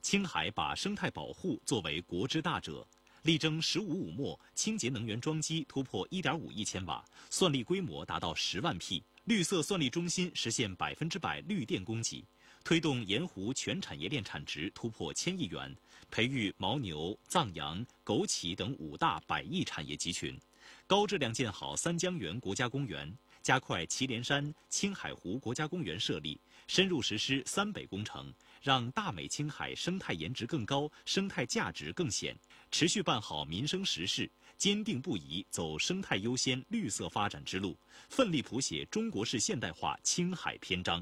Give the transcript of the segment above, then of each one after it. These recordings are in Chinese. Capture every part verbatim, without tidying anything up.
青海把生态保护作为国之大者，力争“十五五”末清洁能源装机突破 一点五亿千瓦，算力规模达到十万匹，绿色算力中心实现百分之百绿电供给，推动盐湖全产业链产值突破千亿元，培育牦牛、藏羊、枸杞等五大百亿产业集群，高质量建好三江源国家公园，加快祁连山、青海湖国家公园设立，深入实施三北工程，让大美青海生态颜值更高，生态价值更显。持续办好民生实事，坚定不移走生态优先、绿色发展之路，奋力谱写中国式现代化青海篇章。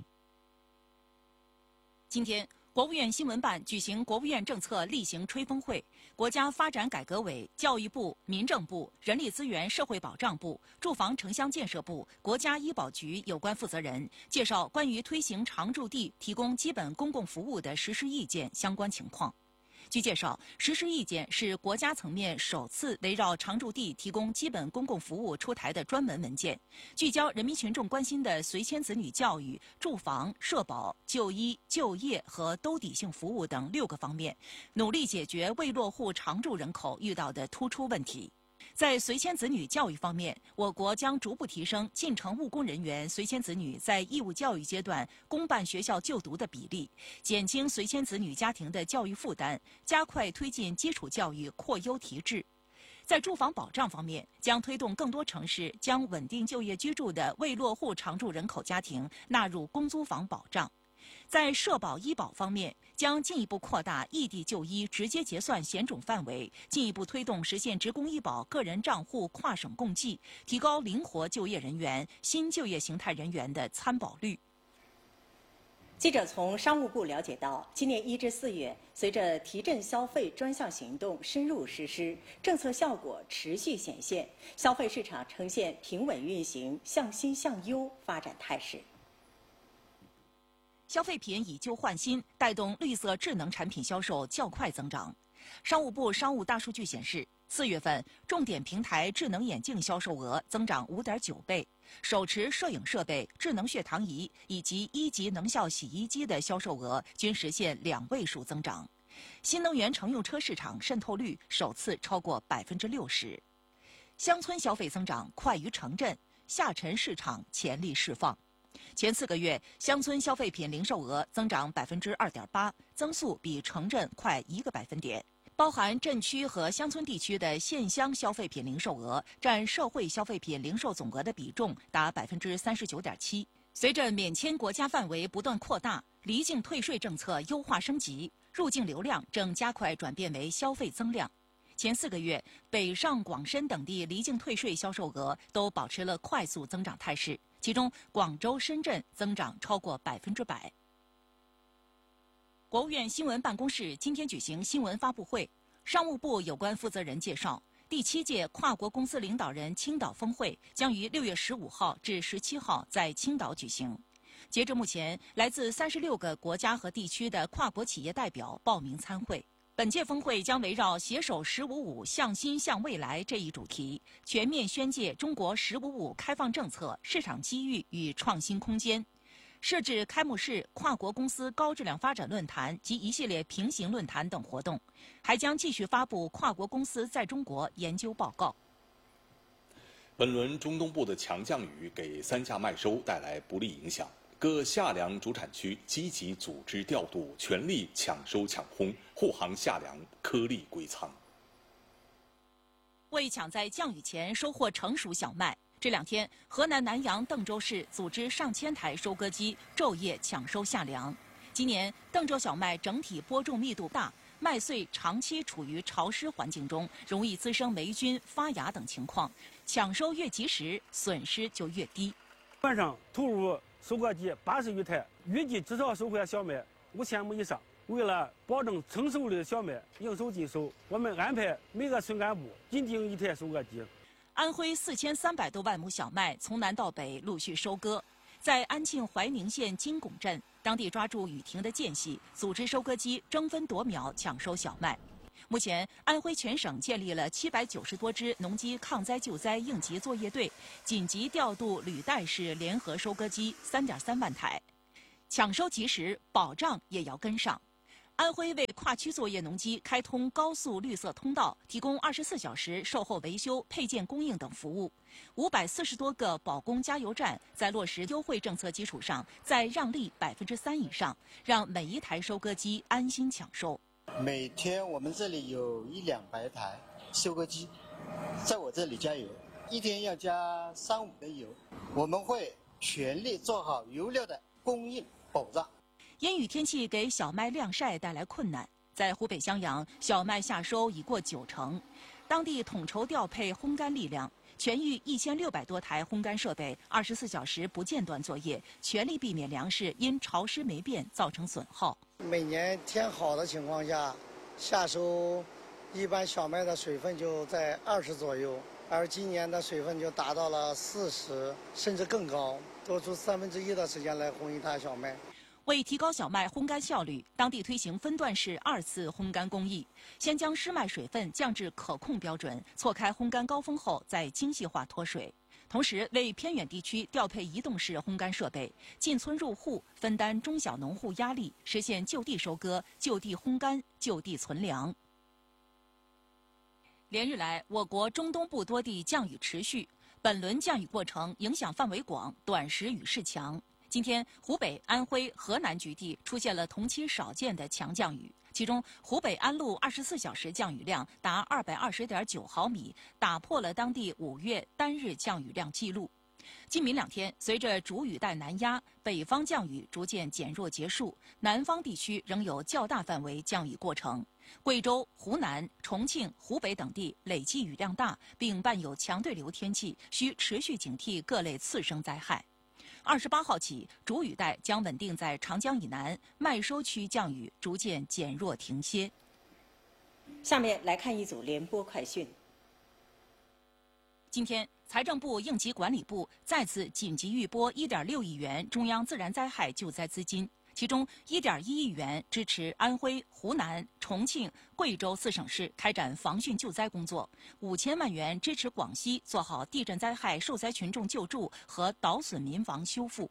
今天，国务院新闻办举行国务院政策例行吹风会，国家发展改革委、教育部、民政部、人力资源社会保障部、住房城乡建设部、国家医保局有关负责人介绍关于推行常住地提供基本公共服务的实施意见相关情况。据介绍，实施意见是国家层面首次围绕常住地提供基本公共服务出台的专门文件，聚焦人民群众关心的随迁子女教育、住房、社保、就医、就业和兜底性服务等六个方面，努力解决未落户常住人口遇到的突出问题。在随迁子女教育方面，我国将逐步提升进城务工人员随迁子女在义务教育阶段公办学校就读的比例，减轻随迁子女家庭的教育负担，加快推进基础教育扩优提质。在住房保障方面，将推动更多城市将稳定就业居住的未落户常住人口家庭纳入公租房保障。在社保医保方面，将进一步扩大异地就医直接结算险种范围，进一步推动实现职工医保个人账户跨省共济，提高灵活就业人员、新就业形态人员的参保率。 记者从商务部了解到，今年一至四月，随着提振消费专项行动深入实施，政策效果持续显现，消费市场呈现平稳运行、向新向优发展态势。 消费品以旧换新，带动绿色智能产品销售较快增长。商务部商务大数据显示，四月份重点平台智能眼镜销售额增长 五点九倍，手持摄影设备、智能血糖仪以及一级能效洗衣机的销售额均实现两位数增长。新能源乘用车市场渗透率首次超过百分之六十。乡村消费增长快于城镇，下沉市场潜力释放。前四个月，乡村消费品零售额增长百分之二点八，增速比城镇快一个百分点。包含镇区和乡村地区的县乡消费品零售额占社会消费品零售总额的比重达百分之三十九点七。随着免签国家范围不断扩大，离境退税政策优化升级，入境流量正加快转变为消费增量。前四个月，北上广深等地离境退税销售额都保持了快速增长态势，其中广州、深圳增长超过百分之百。国务院新闻办公室今天举行新闻发布会，商务部有关负责人介绍，第七届跨国公司领导人青岛峰会将于六月十五号至十七号在青岛举行。截至目前，来自三十六个国家和地区的跨国企业代表报名参会。本届峰会将围绕携手“十五五”向新向未来这一主题，全面宣介中国“十五五”开放政策、市场机遇与创新空间，设置开幕式、跨国公司高质量发展论坛及一系列平行论坛等活动，还将继续发布跨国公司在中国研究报告。 本轮中东部的强降雨给三价麦收带来不利影响。各夏粮主产区积极组织调度，全力抢收抢烘，护航夏粮颗粒归仓。 为抢在降雨前收获成熟小麦，这两天河南南阳邓州市组织上千台收割机昼夜抢收夏粮。今年邓州小麦整体播种密度大，麦穗长期处于潮湿环境中，容易滋生霉菌、发芽等情况。抢收越及时，损失就越低。 晚上投入收割机八十余台，预计至少收获小麦五千亩以上。为了保证成熟的小麦应收尽收，我们安排每个村干部紧盯一台收割机。 安徽四千三百多万亩小麦从南到北陆续收割，在安庆怀宁县金拱镇，当地抓住雨停的间隙，组织收割机争分夺秒抢收小麦。目前，安徽全省建立了七百九十多支农机抗灾救灾应急作业队，紧急调度履带式联合收割机三点三万台，抢收及时，保障也要跟上。 安徽为跨区作业农机开通高速绿色通道，提供二十四小时售后维修、配件供应等服务。五百四十多个保供加油站在落实优惠政策基础上，再让利百分之三以上，让每一台收割机安心抢收。 每天我们这里有一两百台收割机，在我这里加油，一天要加三五个油。我们会全力做好油料的供应保障。 阴雨天气给小麦晾晒带来困难，在湖北襄阳，小麦夏收已过九成，当地统筹调配烘干力量，全域一千六百多台烘干设备，二十四小时不间断作业，全力避免粮食因潮湿霉变造成损耗。 每年天好的情况下，夏收一般小麦的水分就在二十左右，而今年的水分就达到了四十，甚至更高，多出三分之一的时间来烘一台小麦。 为提高小麦烘干效率，当地推行分段式二次烘干工艺，先将湿麦水分降至可控标准，错开烘干高峰后再精细化脱水。同时，为偏远地区调配移动式烘干设备，进村入户，分担中小农户压力，实现就地收割、就地烘干、就地存粮。连日来，我国中东部多地降雨持续，本轮降雨过程影响范围广，短时雨势强。今天，湖北、安徽、河南局地出现了同期少见的强降雨，其中湖北安陆二十四小时降雨量达二百二十点九毫米，打破了当地五月单日降雨量记录。今明两天，随着主雨带南压，北方降雨逐渐减弱结束，南方地区仍有较大范围降雨过程。贵州、湖南、重庆、湖北等地累计雨量大，并伴有强对流天气，需持续警惕各类次生灾害。二十八号起，主雨带将稳定在长江以南，麦收区降雨逐渐减弱停歇。 下面来看一组联播快讯。 今天，财政部应急管理部再次紧急预拨一点六亿元中央自然灾害救灾资金，其中一点一亿元支持安徽、湖南、重庆、贵州四省市开展防汛救灾工作，五千万元支持广西做好地震灾害受灾群众救助和倒损民房修复。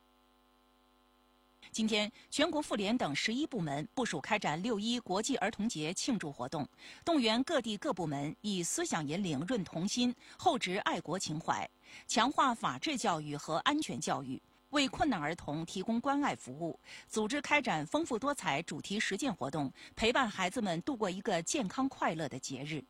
今天，全国妇联等十一部门部署开展六一国际儿童节庆祝活动，动员各地各部门以思想引领润童心，厚植爱国情怀，强化法治教育和安全教育，为困难儿童提供关爱服务，组织开展丰富多彩主题实践活动，陪伴孩子们度过一个健康快乐的节日。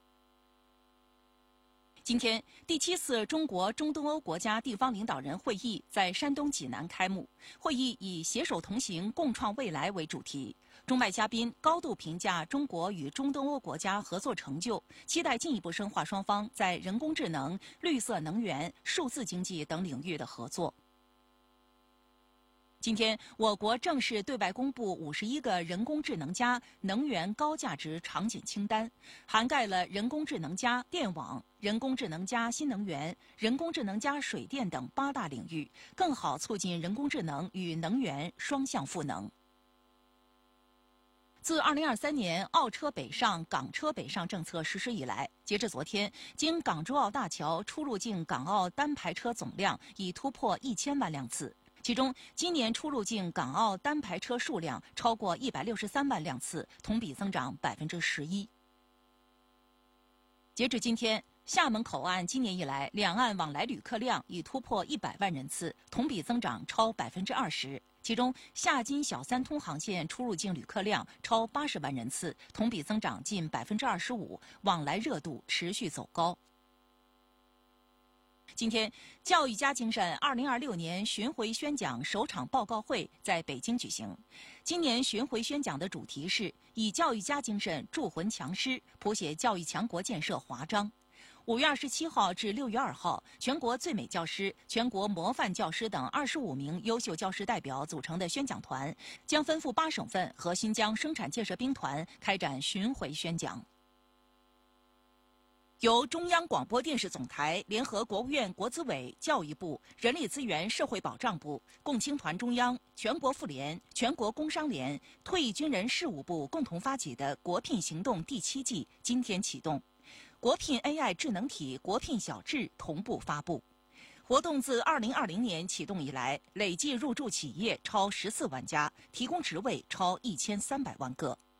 今天，第七次中国中东欧国家地方领导人会议在山东济南开幕。会议以“携手同行，共创未来”为主题。中外嘉宾高度评价中国与中东欧国家合作成就，期待进一步深化双方在人工智能、绿色能源、数字经济等领域的合作。今天，我国正式对外公布五十一个人工智能加能源高价值场景清单，涵盖了人工智能加电网、人工智能加新能源、人工智能加水电等八大领域，更好促进人工智能与能源双向赋能。自二零二三年澳车北上、港车北上政策实施以来，截至昨天，经港珠澳大桥出入境港澳单牌车总量已突破一千万辆次。其中，今年出入境港澳单牌车数量超过一百六十三万辆次，同比增长百分之十一。截至今天，厦门口岸今年以来两岸往来旅客量已突破一百万人次，同比增长超百分之二十。其中，厦金小三通航线出入境旅客量超八十万人次，同比增长近百分之二十五，往来热度持续走高。今天，教育家精神二零二六年巡回宣讲首场报告会在北京举行。今年巡回宣讲的主题是以教育家精神铸魂强师，谱写教育强国建设华章。五月二十七号至六月二号，全国最美教师、全国模范教师等二十五名优秀教师代表组成的宣讲团，将分赴八省份和新疆生产建设兵团开展巡回宣讲。由中央广播电视总台联合国务院国资委、教育部、人力资源社会保障部、共青团中央、全国妇联、全国工商联、退役军人事务部共同发起的国聘行动第七季今天启动，国聘 A I 智能体、国聘小智同步发布。 活动自二零二零年启动以来，累计入驻企业超十四万家，提供职位超一千三百万个。